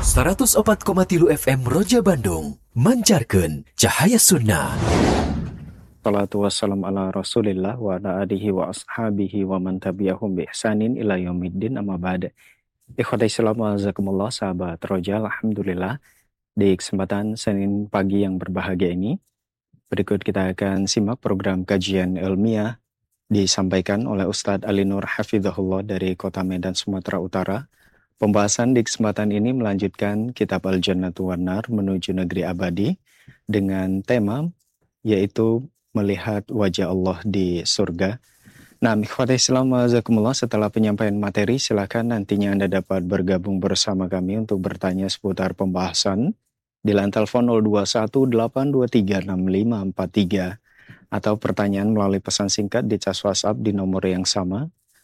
104,3 FM Roja Bandung mancarkan cahaya sunnah. Salatu wassalam ala rasulillah wa ala alihi wa ashabihi wa man tabi'ahum bi ihsanin ila yaumiddin amma ba'da. Ikhwatai Islam wa azakumullah, sahabat Roja, alhamdulillah di kesempatan Senin pagi yang berbahagia ini, berikut kita akan simak program kajian ilmiah disampaikan oleh Ustadz Ali Nur Hafizahullah dari Kota Medan, Sumatera Utara. Pembahasan di kesempatan ini melanjutkan kitab Al-Jannatu wan Nar menuju negeri abadi dengan tema yaitu melihat wajah Allah di surga. Nah, ikhwatai Islam wa jazakumullah, setelah penyampaian materi silakan nantinya Anda dapat bergabung bersama kami untuk bertanya seputar pembahasan di line telepon 0218236543 atau pertanyaan melalui pesan singkat di cas WhatsApp di nomor yang sama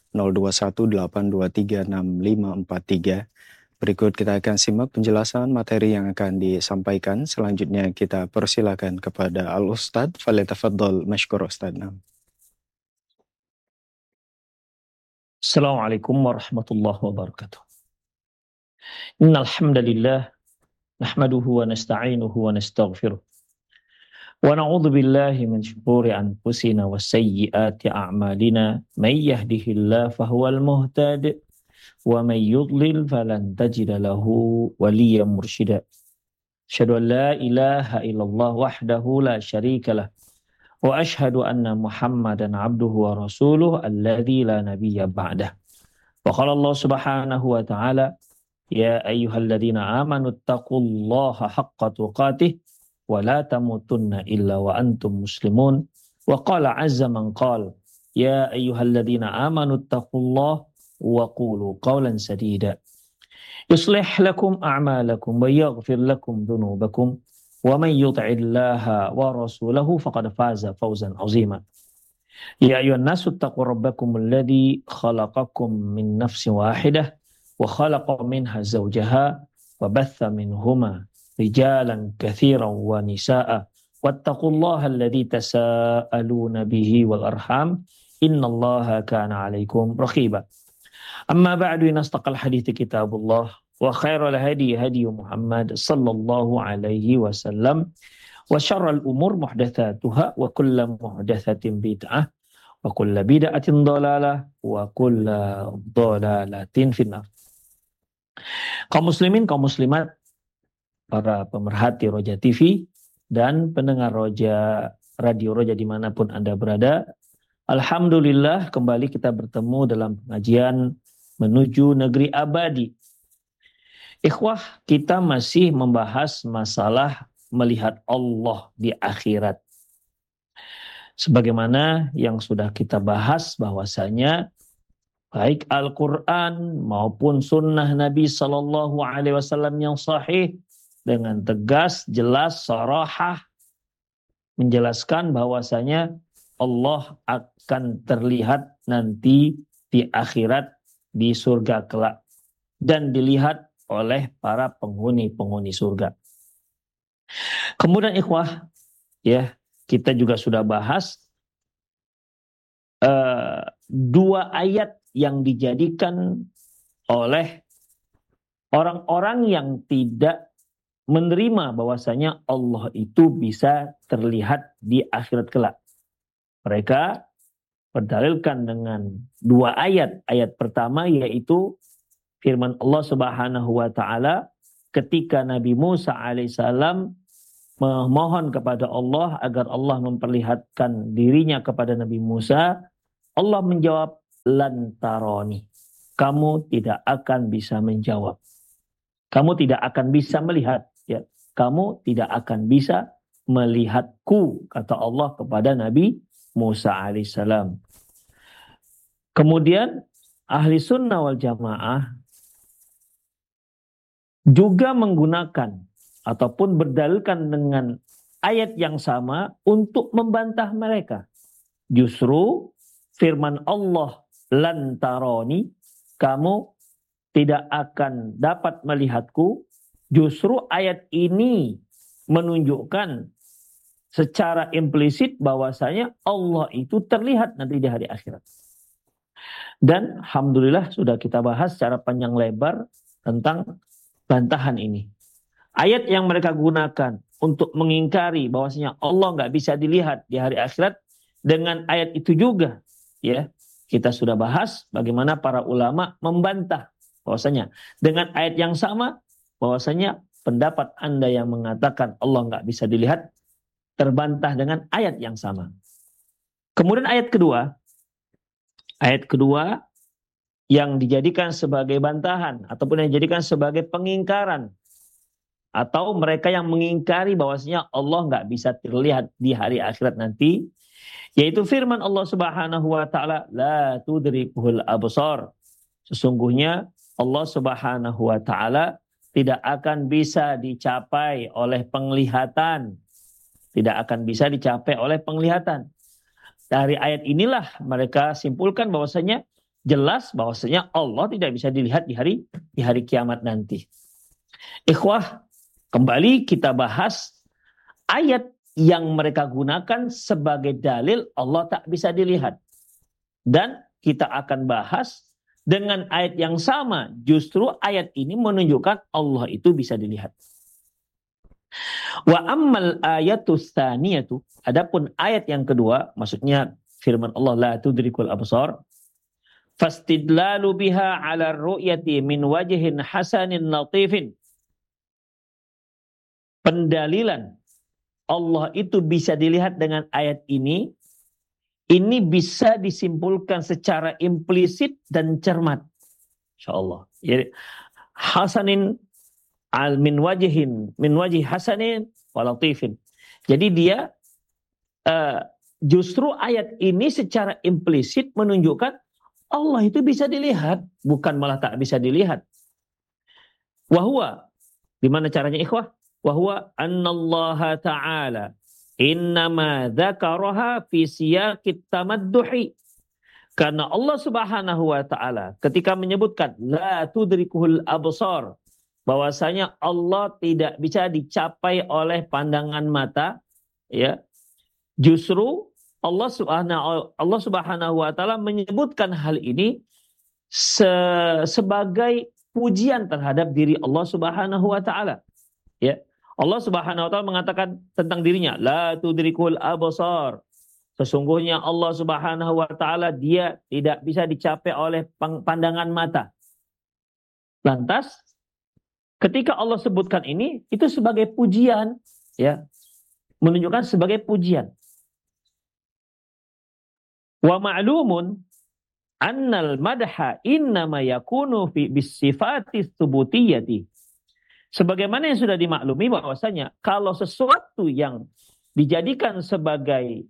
0218236543. Berikut kita akan simak penjelasan materi yang akan disampaikan. Selanjutnya kita persilakan kepada Al-Ustadz. Falyatafaddal mashkur Ustadz. Assalamualaikum warahmatullahi wabarakatuh. Innal hamdalillah nahmaduhu wa nasta'inuhu wa nastaghfiruh. Wa na'udzu billahi min syururi anfusina wa sayyiati a'malina. May yahdihillahu fahuwal muhtadi wa may yudlil falan tajida lahu waliyyan mursyida. Asyhadu an la ilaha illallah wahdahu la syarika lah wa asyhadu anna Muhammadan abduhu wa rasuluh alladzi la nabiyya ba'dah. Wa qala Allah subhanahu wa ta'ala ya ayyuhalladzina amanu taqullaha haqqa tuqatih wa la tamutunna illa wa antum muslimun. Wa qala azza man qala ya ayyuhalladzina amanu taqullaha wa qulu qawlan sadida yuslih lakum a'malakum wa yaghfir lakum dhunubakum wa man yuti'illaha wa rasulahu faqad faza fawzan 'azima. Ya ayyuhan nasu taqu rabbakum alladzi khalaqakum min nafsin wahidah wa khalaqa minha zawjaha wa batha minhuma rijalan katsiran wa nisaa'a wattaqullaha alladzi tasaaluna bihi wal arham innallaha kana 'alaikum raqiba. Amma ba'du, nastaqal hadithi kitabullah wa khairal hadi hadi Muhammad sallallahu alaihi wasallam wa syarral umur muhdatsatuha wa kullu muhdatsatin bid'ah wa kullu bid'atin dhalalah wa kullu dhalalatin finnar. Kaum muslimin, kaum muslimat, para pemerhati Roja TV dan pendengar Roja Radio Roja dimanapun Anda berada, alhamdulillah kembali kita bertemu dalam pengajian menuju negeri abadi. Ikhwah, kita masih membahas masalah melihat Allah di akhirat. Sebagaimana yang sudah kita bahas bahwasanya baik Al-Quran maupun sunnah Nabi Sallallahu Alaihi Wasallam yang sahih dengan tegas, jelas, sarahah menjelaskan bahwasanya Allah akan terlihat nanti di akhirat di surga kelak dan dilihat oleh para penghuni-penghuni surga. Kemudian ikhwah, ya, kita juga sudah bahas dua ayat yang dijadikan oleh orang-orang yang tidak menerima bahwasanya Allah itu bisa terlihat di akhirat kelak. Mereka berdalilkan dengan dua ayat. Ayat pertama yaitu firman Allah Subhanahu wa taala ketika Nabi Musa alaihissalam memohon kepada Allah agar Allah memperlihatkan dirinya kepada Nabi Musa, Allah menjawab, lan taroni. Kamu tidak akan bisa menjawab. Kamu tidak akan bisa melihat, ya. Kamu tidak akan bisa melihatku, kata Allah kepada Nabi Musa alaihissalam. Kemudian ahli sunnah wal jamaah juga menggunakan ataupun berdalilkan dengan ayat yang sama untuk membantah mereka. Justru firman Allah lan taroni, kamu tidak akan dapat melihatku, justru ayat ini menunjukkan secara implisit bahwasanya Allah itu terlihat nanti di hari akhirat. Dan alhamdulillah sudah kita bahas secara panjang lebar tentang bantahan ini. Ayat yang mereka gunakan untuk mengingkari bahwasanya Allah nggak bisa dilihat di hari akhirat, dengan ayat itu juga, ya, kita sudah bahas bagaimana para ulama membantah bahwasanya dengan ayat yang sama, bahwasanya pendapat Anda yang mengatakan Allah nggak bisa dilihat terbantah dengan ayat yang sama. Kemudian ayat kedua yang dijadikan sebagai bantahan ataupun yang dijadikan sebagai pengingkaran, atau mereka yang mengingkari bahwasanya Allah nggak bisa terlihat di hari akhirat nanti, yaitu firman Allah Subhanahu wa taala, la tudrikuhul absar. Sesungguhnya Allah Subhanahu wa taala tidak akan bisa dicapai oleh penglihatan. Tidak akan bisa dicapai oleh penglihatan. Dari ayat inilah mereka simpulkan bahwasanya jelas bahwasanya Allah tidak bisa dilihat di hari kiamat nanti. Ikhwah, kembali kita bahas ayat yang mereka gunakan sebagai dalil Allah tak bisa dilihat. Dan kita akan bahas dengan ayat yang sama, justru ayat ini menunjukkan Allah itu bisa dilihat. Wa ammal ayatus tsaniyatu, adapun ayat yang kedua, maksudnya firman Allah la tudrikul absar, fastidlalu biha ala ru'yati min wajhin hasanin latifin. Pendalilan Allah itu bisa dilihat dengan ayat ini bisa disimpulkan secara implisit dan cermat. Insyaallah. Jadi hasanin min wajhi hasanin wa latifin. Jadi dia justru ayat ini secara implisit menunjukkan Allah itu bisa dilihat, bukan malah tak bisa dilihat. Wahwa, gimana caranya ikhwah? Wahwa annallaha ta'ala innama dzakaraha fi siyaqit tamadduhi. Karena Allah Subhanahu wa taala ketika menyebutkan la tudrikuhul absar, bahwasanya Allah tidak bisa dicapai oleh pandangan mata, ya. Justru Allah Subhanahu wa taala menyebutkan hal ini sebagai pujian terhadap diri Allah Subhanahu wa taala. Ya. Allah Subhanahu wa taala mengatakan tentang dirinya, la tudrikul absar. Sesungguhnya Allah Subhanahu wa taala dia tidak bisa dicapai oleh pandangan mata. Lantas ketika Allah sebutkan ini, itu sebagai pujian, ya, menunjukkan sebagai pujian. Wa ma'lumun annal madha innama yakunu fi bisifati tsubutiyyati. Sebagaimana yang sudah dimaklumi bahwasanya kalau sesuatu yang dijadikan sebagai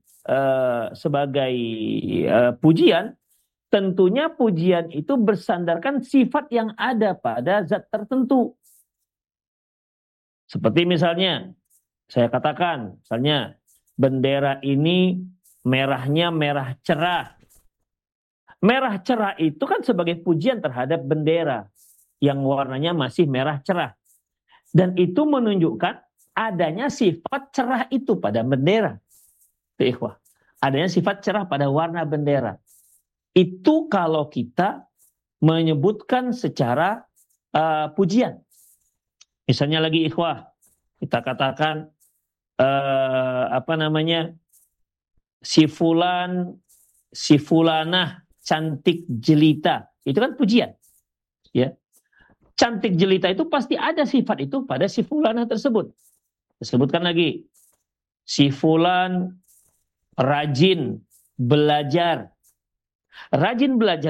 pujian, tentunya pujian itu bersandarkan sifat yang ada pada zat tertentu. Seperti misalnya, saya katakan, misalnya bendera ini merahnya merah cerah. Merah cerah itu kan sebagai pujian terhadap bendera yang warnanya masih merah cerah. Dan itu menunjukkan adanya sifat cerah itu pada bendera. Ikhwah, adanya sifat cerah pada warna bendera. Itu kalau kita menyebutkan secara pujian. Misalnya lagi ikhwah, kita katakan si fulanah cantik jelita, itu kan pujian, ya. Cantik jelita itu pasti ada sifat itu pada si fulanah tersebut. Disebutkan lagi, si fulan rajin belajar. Rajin belajar